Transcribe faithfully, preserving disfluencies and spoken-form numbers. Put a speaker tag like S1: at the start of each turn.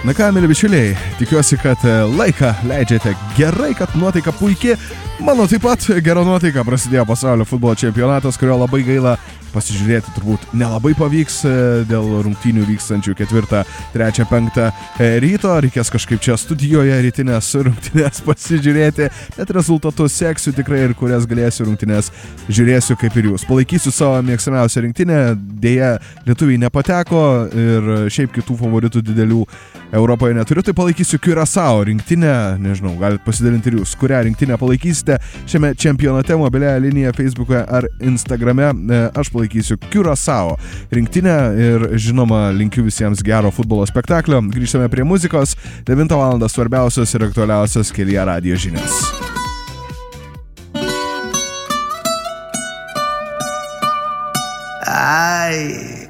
S1: Na ką, mėly bičiuliai, tikiuosi, kad laiką leidžiate gerai, kad nuotaika puikiai. Mano taip pat gera nuotaika, prasidėjo pasaulio futbolo čempionatas, kurio labai gaila pasižiūrėti turbūt nelabai pavyks dėl rungtynių vykstančių ketvirtą, trečią, penktą ryto. Reikės kažkaip čia studijoje rytinės rungtynės pasižiūrėti, bet rezultatus seksiu tikrai ir kurias galėsiu rungtynės žiūrėsiu kaip ir jūs. Palaikysiu savo mėgstamiausią rinktinę, dėja lietuviai nepateko ir šiaip kitų favoritų didelių Europoje neturiu, tai palaikysiu Curaçao rinktinę, nežinau, galite pasidalinti ir jūs, kurią rinktinę palaikysite šiame čempionate mobiliąją liniją Facebook'e ar Instagram'e. Aš palaikysiu Curaçao rinktinę ir žinoma linkiu visiems gero futbolo spektaklio. Grįžtame prie muzikos, devintą valandą svarbiausios ir aktualiausios Kelyje radijo žinios.
S2: Ai.